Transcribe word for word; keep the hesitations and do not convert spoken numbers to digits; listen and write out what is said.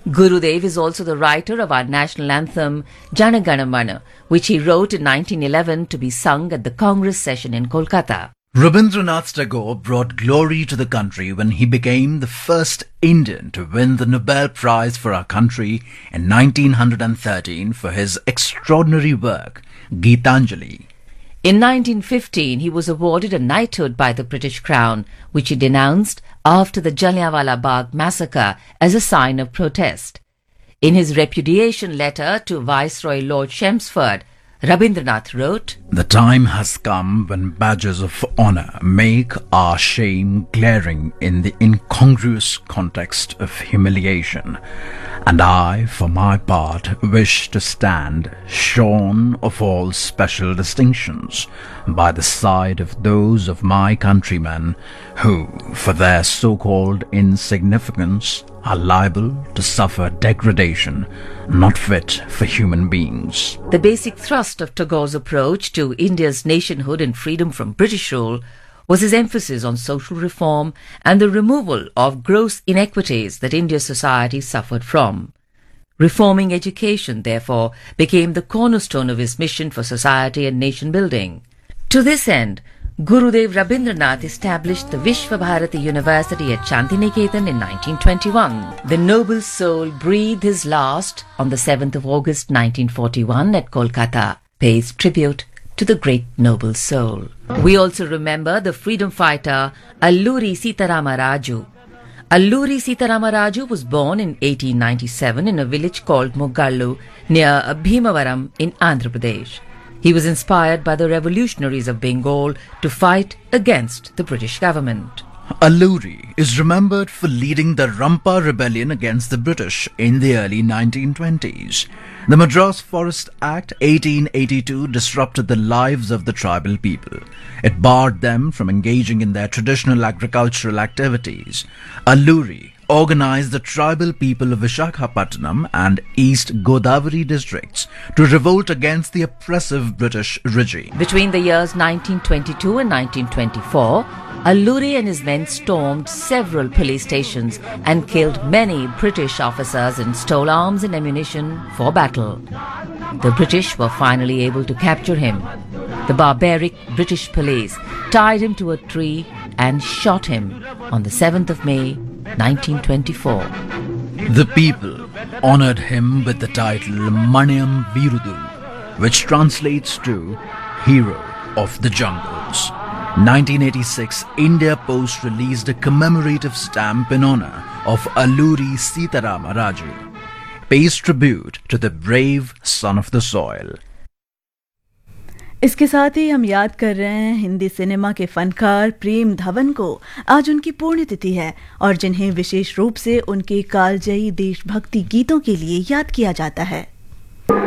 Gurudev is also the writer of our national anthem, Jana Gana Mana, which he wrote in nineteen eleven to be sung at the Congress session in Kolkata. Rabindranath Tagore brought glory to the country when he became the first Indian to win the Nobel Prize for our country in nineteen thirteen for his extraordinary work, Geetanjali. In nineteen fifteen, he was awarded a knighthood by the British Crown, which he denounced after the Jallianwala Bagh massacre as a sign of protest. In his repudiation letter to Viceroy Lord Chelmsford, Rabindranath wrote, "The time has come when badges of honour make our shame glaring in the incongruous context of humiliation, and I, for my part, wish to stand, shorn of all special distinctions, by the side of those of my countrymen who, for their so-called insignificance, are liable to suffer degradation not fit for human beings." The basic thrust of Tagore's approach to India's nationhood and freedom from British rule was his emphasis on social reform and the removal of gross inequities that India's society suffered from. Reforming education, therefore, became the cornerstone of his mission for society and nation building. To this end, Gurudev Rabindranath established the Vishwa Bharati University at Shantiniketan in nineteen twenty-one. The noble soul breathed his last on the seventh of August nineteen forty-one at Kolkata, pays tribute to the great noble soul. We also remember the freedom fighter Alluri Sitarama Raju. Alluri Sitarama Raju was born in eighteen ninety-seven in a village called Mogallu near Bhimavaram in Andhra Pradesh. He was inspired by the revolutionaries of Bengal to fight against the British government. Alluri is remembered for leading the Rampa rebellion against the British in the early nineteen twenties. The Madras Forest Act eighteen eighty-two disrupted the lives of the tribal people. It barred them from engaging in their traditional agricultural activities. Alluri organized the tribal people of Visakhapatnam and East Godavari districts to revolt against the oppressive British regime. Between the years nineteen twenty-two and nineteen twenty-four, Alluri and his men stormed several police stations and killed many British officers and stole arms and ammunition for battle. The British were finally able to capture him. The barbaric British police tied him to a tree and shot him on the seventh of May nineteen twenty-four. The people honoured him with the title Maniam Virudu, which translates to Hero of the Jungles. nineteen eighty-six, India Post released a commemorative stamp in honour of Alluri Sitarama Raju, pays tribute to the brave son of the soil. इसके साथ ही हम याद कर रहे हैं Hindi cinema के फनकार प्रेम धवन को। आज उनकी पुण्यतिथि है और जिन्हें विशेष रूप से उनके कालजयी देशभक्ति गीतों के लिए याद किया जाता है।